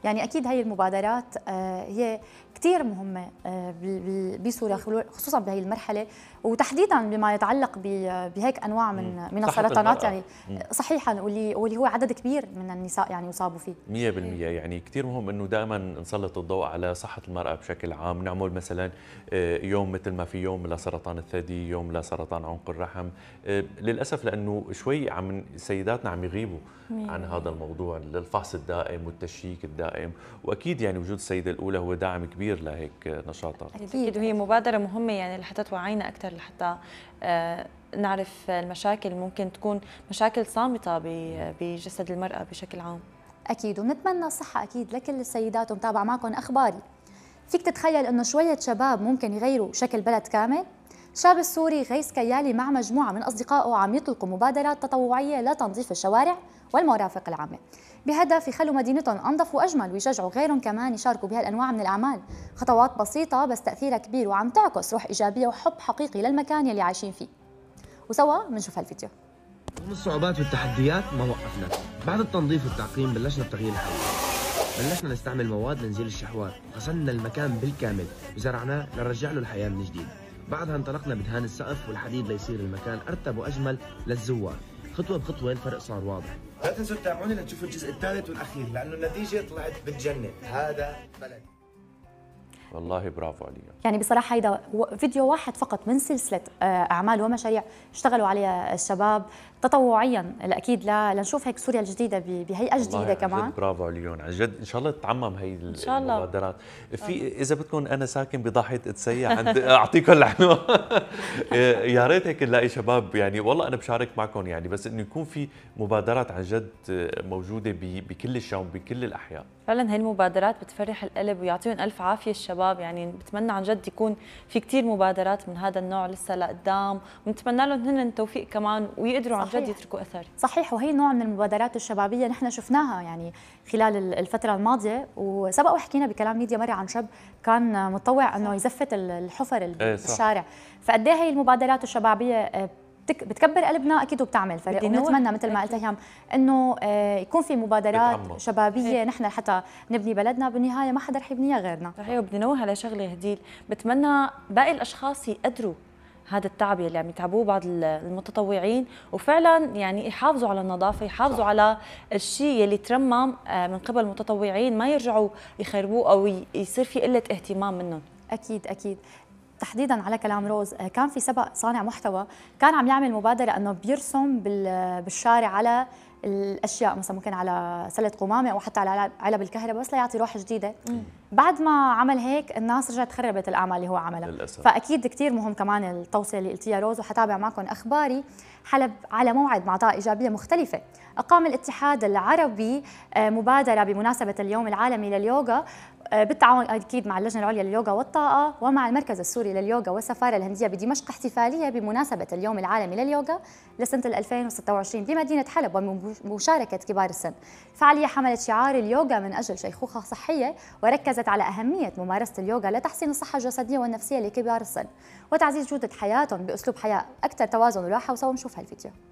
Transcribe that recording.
يعني أكيد هي المبادرات هي كثير مهمة بسوريا خصوصا بهي المرحلة، وتحديدا بما يتعلق بهيك أنواع من السرطانات يعني صحيحا، واللي هو عدد كبير من النساء يعني يصابوا فيه 100%. يعني كثير مهم انه دائما نسلط الضوء على صحة المرأة بشكل عام، نعمل مثلا يوم مثل ما في يوم لسرطان الثدي، يوم لسرطان عنق الرحم. للأسف لأنه شوي سيداتنا عم يغيبوا عن هذا الموضوع، الفحص الدائم والتشيك الدائم، واكيد يعني وجود السيده الاولى هو داعم كبير لهيك نشاطات. اكيد، وهي مبادره مهمه يعني لحتى توعينا اكثر، لحتى نعرف المشاكل ممكن تكون مشاكل صامته بجسد المراه بشكل عام. اكيد، ونتمنى الصحه اكيد لكل السيدات، ومتابعه معكم اخباري. فيك تتخيل انه شويه شباب ممكن يغيروا شكل بلد كامل؟ الشاب السوري غيث كيالي مع مجموعة من أصدقائه عم يطلقوا مبادرات تطوعية لتنظيف الشوارع والمرافق العامة بهدف يخلوا مدينتهم أنظف وأجمل، ويشجعوا غيرهم كمان يشاركوا بهالأنواع من الأعمال. خطوات بسيطة بس تأثيرها كبير، وعم تعكس روح إيجابية وحب حقيقي للمكان يلي عايشين فيه. وسوا بنشوف هالفيديو. رغم الصعوبات والتحديات ما وقفنا. بعد التنظيف والتعقيم بلشنا بتغيير الحياة. بلشنا نستعمل مواد لنزيل الشحوات، غسلنا المكان بالكامل وزرعناه لنرجع له الحياة من جديد. بعدها انطلقنا بدهان السقف والحديد ليصير المكان أرتب وأجمل للزوار. خطوة بخطوة الفرق صار واضح. لا تنسوا تتابعوني لتشوفوا الجزء الثالث والأخير، لأنه النتيجة طلعت بتجنن. هذا بلد. والله برافو عليهم. يعني بصراحة هيدا فيديو واحد فقط من سلسلة أعمال ومشاريع اشتغلوا عليها الشباب تطوعيا، أكيد لنشوف هيك سوريا الجديدة بهيئة جديدة كمان. جد برافو عليهم عن جد، إن شاء الله تتعمم هي المبادرات. في إذا بدكم أنا ساكن بضاحية اتسيع عند أعطيكم العنوان. يا ريت هيك نلاقي شباب، يعني والله أنا بشارك معكم يعني، بس إنه يكون في مبادرات عن جد موجودة بكل الشعوب بكل الأحياء. فعلا هي المبادرات بتفرح القلب ويعطيهم ألف عافية الشباب. يعني بتمنى عن جد يكون في كثير مبادرات من هذا النوع لسه لقدام، ونتمنى لهم هن التوفيق كمان ويقدروا عن جد يتركوا أثر. صحيح، وهي نوع من المبادرات الشبابية نحن شفناها يعني خلال الفترة الماضية، وسبق وحكينا بكلام ميديا مرة عن شاب كان متطوع انه يزفت الحفر بالشارع. فقد ايه هي المبادرات الشبابية بتكبر قلبنا اكيد وبتعمل فرق، ونتمنى مثل ما قلت هيام انه يكون في مبادرات شبابيه نحن حتى نبني بلدنا، بالنهايه ما حدا رح يبنيها غيرنا. صحيح، وبدي نوه على شغله هديل، بتمنى باقي الاشخاص يقدروا هذا التعب اللي عم يتعبوه بعض المتطوعين، وفعلا يعني يحافظوا على النظافه، يحافظوا على الشيء اللي ترمم من قبل المتطوعين، ما يرجعوا يخربوه او يصير في قله اهتمام منهم. اكيد اكيد. تحديدا على كلام روز، كان في سبق صانع محتوى كان عم يعمل مبادره انه بيرسم بالشارع على الاشياء، مثلا ممكن على سله قمامه او حتى على علب الكهرباء، بس ليعطي روح جديده. بعد ما عمل هيك الناس رجعت خربت الاعمال اللي هو عملها للأسف. فاكيد كثير مهم كمان التوصيه اللي قلتيها روز، وحتابع معكم اخباري. حلب على موعد مع طاقه ايجابيه مختلفه. اقام الاتحاد العربي مبادره بمناسبه اليوم العالمي لليوغا بالتعاون اكيد مع اللجنه العليا لليوغا والطاقه ومع المركز السوري لليوغا والسفاره الهنديه بدمشق، احتفاليه بمناسبه اليوم العالمي لليوغا لسنه 2026 بمدينه حلب ومشاركه كبار السن. الفعاليه حملت شعار اليوغا من اجل شيخوخه صحيه، وركزت على اهميه ممارسه اليوغا لتحسين الصحه الجسديه والنفسيه لكبار السن وتعزيز جوده حياتهم باسلوب حياه اكثر توازن وراحه. وسوا نشوف هالفيديو.